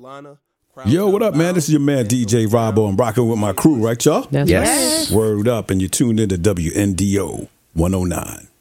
Carolina. Yo, what up, man? This is your man, DJ Robbo. I'm rocking with my crew, right, y'all? Yes. Word up, and you tuned in to WNDO 109.